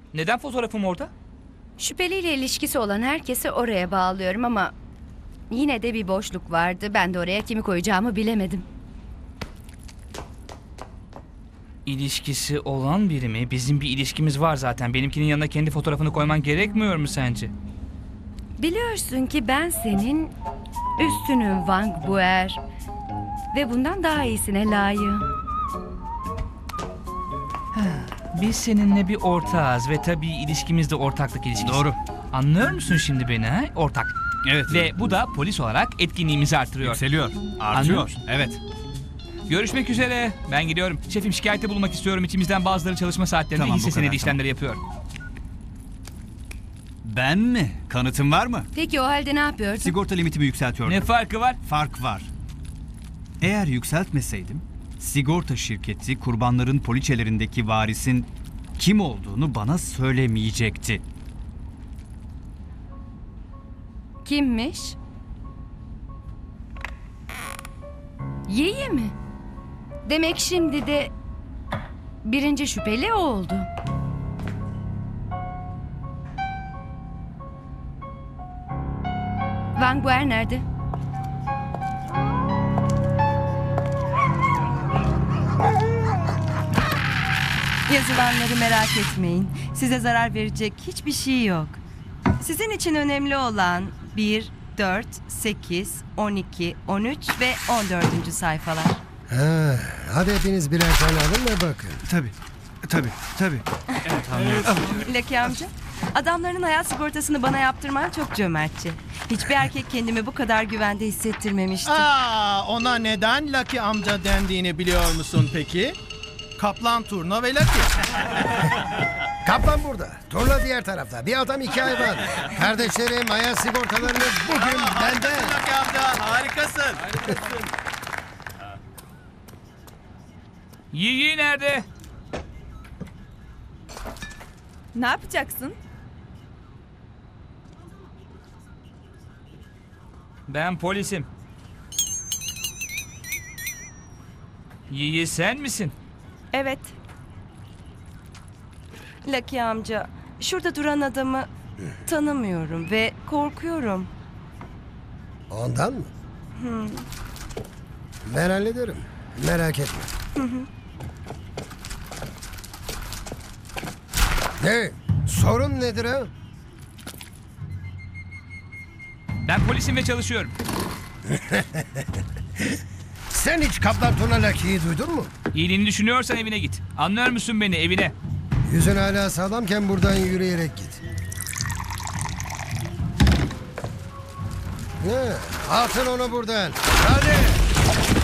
Neden fotoğrafım orada? Şüpheliyle ilişkisi olan herkesi oraya bağlıyorum ama yine de bir boşluk vardı. Ben de oraya kimi koyacağımı bilemedim. İlişkisi olan biri mi? Bizim bir ilişkimiz var zaten. Benimkinin yanına kendi fotoğrafını koyman gerekmiyor mu sence? Biliyorsun ki ben senin üstünüm Wang Buer ve bundan daha iyisine layığım. Biz seninle bir ortağız ve tabii ilişkimiz de ortaklık ilişkisi. Doğru. Anlıyor musun şimdi beni ha? Ortak. Evet. Ve bu da polis olarak etkinliğimizi artırıyor. Yükseliyor. Anlıyor Artıyor. musun? Evet. Görüşmek üzere. Ben gidiyorum. Şefim şikayette bulunmak istiyorum. İçimizden bazıları çalışma saatlerinde Tamam, hisse bu kadar, senedi tamam. işlemleri yapıyor. Ben mi? Kanıtın var mı? Peki o halde ne yapıyordun? Sigorta limitimi yükseltiyordum. Ne farkı var? Fark var. Eğer yükseltmeseydim, sigorta şirketi kurbanların poliçelerindeki varisin kim olduğunu bana söylemeyecekti. Kimmiş? Yiyi mi? Demek şimdi de birinci şüpheli o oldu. Wang Buer nerede? Yazılanları merak etmeyin. Size zarar verecek hiçbir şey yok. Sizin için önemli olan 1, 4, 8, 12, 13 ve 14. sayfalar. Ha, hadi hepiniz birer tane alın ve bakın. Tabii. Evet, anlıyorum. Lucky amca, adamların hayat sigortasını bana yaptırman çok cömertçe. Hiçbir erkek kendimi bu kadar güvende hissettirmemişti. Ona neden Lucky amca dendiğini biliyor musun peki? Kaplan, Turna ve Lucky. Kaplan burada. Turla diğer tarafta. Bir adam iki hayvan. Kardeşlerim hayat sigortalarını bugün benden. Lucky amca harikasın. Yiyi nerede? Ne yapacaksın? Ben polisim. Yiyi sen misin? Evet. Lucky amca, şurada duran adamı tanımıyorum ve korkuyorum. Ondan mı? Ben hallederim. Merak etme. Ne? Sorun nedir ha? Ben polisim ve çalışıyorum. Sen hiç Kaplan Turna Lucky'yi duydun mu? İyiliğini düşünüyorsan evine git. Anlıyor musun beni? Evine. Yüzün hala sağlamken buradan yürüyerek git. Ne? Atın onu buradan. Hadi.